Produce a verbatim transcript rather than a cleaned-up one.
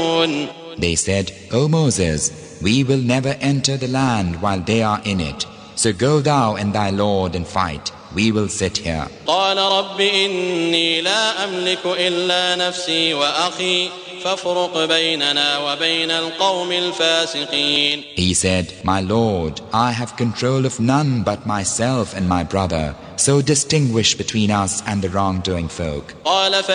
They said, O Moses, we will never enter the land while they are in it. So go thou and thy Lord and fight. We will sit here. قال رب إني لا أملك إلا نفسي وأخي فافرق بيننا وبين القوم الفاسقين. He said, My Lord, I have control of none but myself and my brother. So distinguish between us and the wrongdoing folk. قال